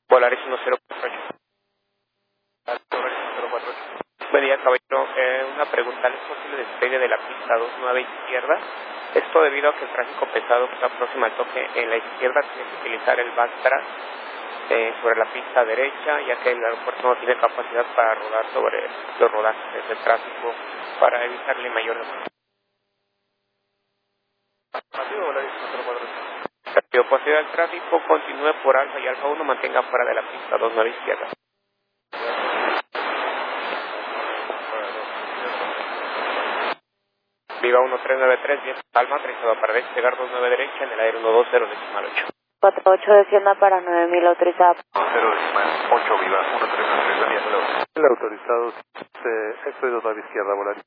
Volaris 1048. Volaris 1048. Buen día, caballero. Una pregunta. ¿Es posible despegue de la pista 29 izquierda? Esto debido a que el tráfico pesado que está próximo al toque en la izquierda tiene que utilizar el backtrack sobre la pista derecha, ya que el aeropuerto no tiene capacidad para rodar sobre los rodajes del tráfico para evitarle mayor demanda. La posibilidad del tráfico continúe por Alfa y Alfa 1 mantenga fuera de la pista 29 izquierda. Viva 1393, bien, Palma, autorizado para despegar 29 derecha en el aire 120.8. 48 descienda para 9000 autorizado. 0.8, Viva 1393, venía hello. El autorizado, estoy 29 izquierda, Volaris.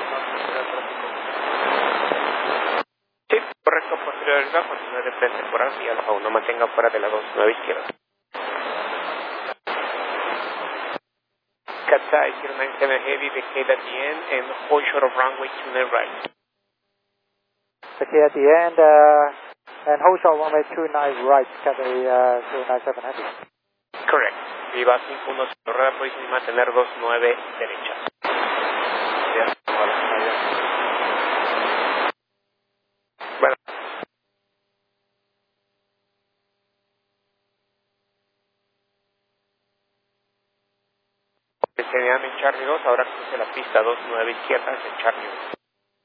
Sí, correcto, posterior del bajo, continúe de frente por Alfa y Alfa 1 mantenga fuera de la 29 izquierda. Cathay 097 Heavy, vacate at the end and hold short of runway 29 right. Okay, at the end, and hold short runway 29 right, Cathay 097 Heavy. Correct. Viva 510, rueda posición y mantener 29 derecha. Bueno. Serían en Charlie 2, ahora cruce la pista 29 izquierda en Charlie 2.